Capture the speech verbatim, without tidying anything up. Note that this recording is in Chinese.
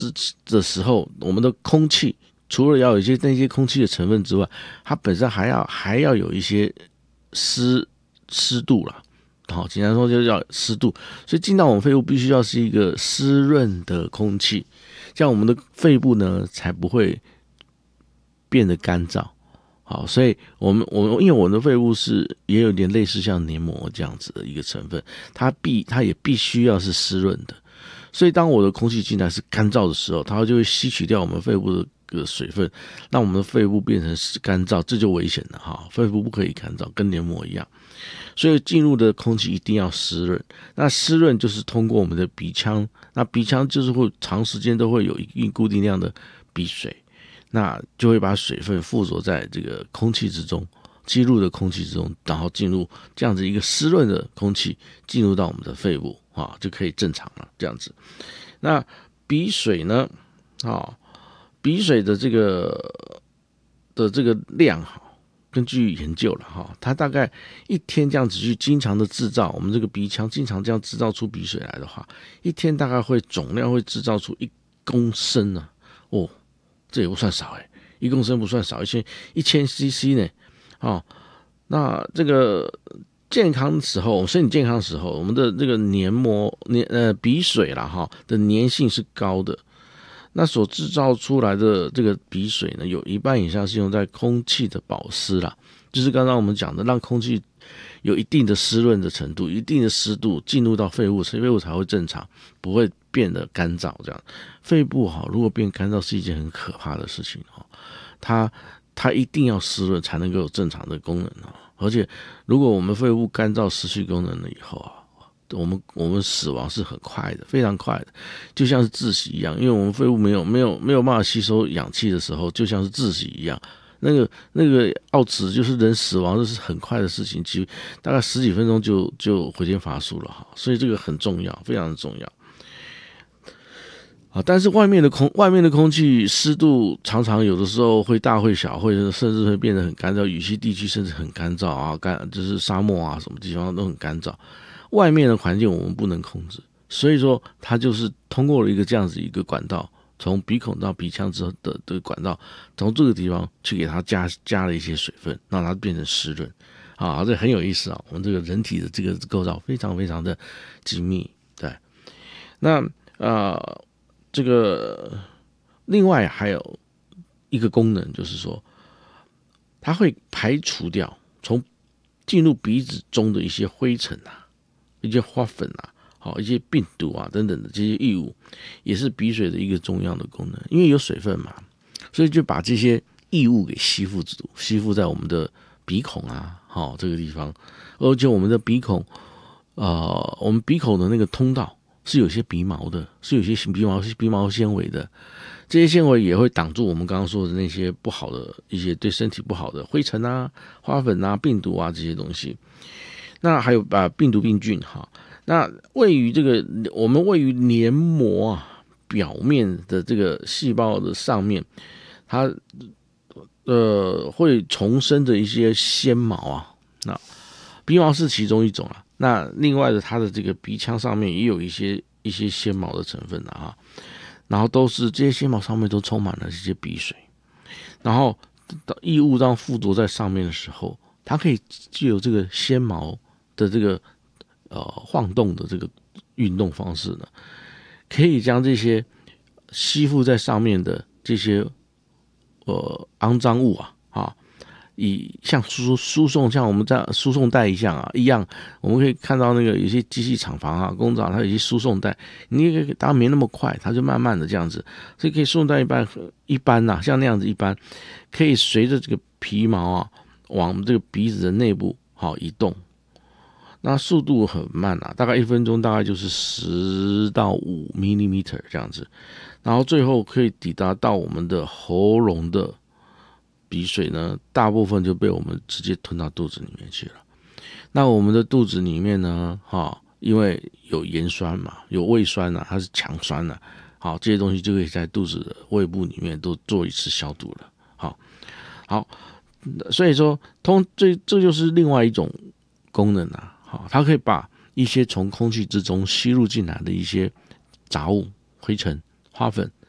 的时候，我们的空气除了要有一些那些空气的成分之外，它本身还要还要有一些湿湿度啦。好，简单说就是要湿度，所以进到我们肺部必须要是一个湿润的空气，这样我们的肺部呢才不会变得干燥。好，所以我们我们因为我们的肺部是也有点类似像黏膜这样子的一个成分，它必它也必须要是湿润的。所以当我的空气进来是干燥的时候，它就会吸取掉我们肺部的个水分，让我们的肺部变成干燥，这就危险了哈。肺部不可以干燥，跟黏膜一样。所以进入的空气一定要湿润。那湿润就是通过我们的鼻腔，那鼻腔就是会长时间都会有一定固定量的鼻水，那就会把水分附着在这个空气之中，吸入的空气之中，然后进入这样子一个湿润的空气进入到我们的肺部啊，就可以正常了这样子。那鼻水呢？啊，鼻水的这个的这个量哈。根据研究了哈，它大概一天这样子去经常的制造，我们这个鼻腔经常这样制造出鼻水来的话，一天大概会总量会制造出一公升啊，哦，这也不算少哎，一公升不算少，一千一千 C C 呢，哦，那这个健康的时候，我们身体健康的时候，我们的这个黏膜黏呃鼻水啦哈的粘性是高的。那所制造出来的这个鼻水呢，有一半以上是用在空气的保湿啦，就是刚刚我们讲的，让空气有一定的湿润的程度，一定的湿度进入到肺部，所以肺部才会正常，不会变得干燥。这样，肺部哈，如果变干燥是一件很可怕的事情哈，它它一定要湿润才能够有正常的功能啊。而且，如果我们肺部干燥失去功能了以后啊，我们我们死亡是很快的，非常快的，就像是窒息一样，因为我们肺部没有没有没有办法吸收氧气的时候，就像是窒息一样。那个那个奥兹就是人死亡这是很快的事情，其实大概十几分钟就就回天乏术了哈，所以这个很重要，非常的重要。啊，但是外面的空外面的空气湿度常常有的时候会大会小，会甚至会变得很干燥，雨溪地区甚至很干燥啊，干就是沙漠啊什么地方都很干燥。外面的环境我们不能控制，所以说它就是通过了一个这样子一个管道，从鼻孔到鼻腔之后的的管道，从这个地方去给它加加了一些水分，让它变成湿润啊，这很有意思啊。我们这个人体的这个构造非常非常的精密，对。那呃，这个另外还有一个功能，就是说它会排除掉从进入鼻子中的一些灰尘啊。一些花粉啊，好一些病毒啊等等的这些异物，也是鼻水的一个重要的功能。因为有水分嘛，所以就把这些异物给吸附住，吸附在我们的鼻孔啊，好这个地方。而且我们的鼻孔，呃，我们鼻孔的那个通道是有些鼻毛的，是有些鼻毛鼻毛纤维的。这些纤维也会挡住我们刚刚说的那些不好的一些对身体不好的灰尘啊、花粉啊、病毒啊这些东西。那还有把病毒病菌哈，那位于这个我们位于黏膜啊表面的这个细胞的上面，它呃会重生的一些纤毛啊，那鼻毛是其中一种啊。那另外的它的这个鼻腔上面也有一些一些纤毛的成分啊，然后都是这些纤毛上面都充满了这些鼻水，然后异物当附着在上面的时候，它可以藉由这个纤毛的这个呃晃动的这个运动方式呢，可以将这些吸附在上面的这些呃肮脏物啊啊，以像输输送像我们在输送带一样啊一样，我们可以看到那个有些机器厂房啊工厂，它有些输送带，你可以当然没那么快，它就慢慢的这样子，所以可以输送带一般一般呐、啊，像那样子一般，可以随着这个皮毛啊往这个鼻子的内部好移动。那速度很慢啊，大概一分钟大概就是十到五 millimeter 这样子，然后最后可以抵达到我们的喉咙的鼻水呢，大部分就被我们直接吞到肚子里面去了。那我们的肚子里面呢，哈，因为有盐酸嘛，有胃酸啊，它是强酸啊，好，这些东西就可以在肚子的胃部里面都做一次消毒了。好，好，所以说通这这就是另外一种功能啊。好，它可以把一些从空气之中吸入进来的一些杂物、灰尘、花粉